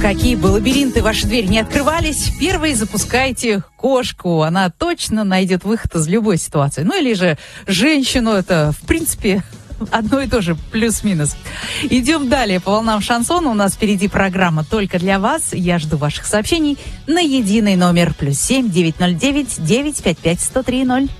какие бы лабиринты ваши двери не открывались, первой запускайте кошку. Она точно найдет выход из любой ситуации. Ну или же женщину. Это, в принципе, одно и то же, плюс-минус. Идем далее по волнам шансона. У нас впереди программа «Только для вас». Я жду ваших сообщений на единый номер +7 909 955 1030.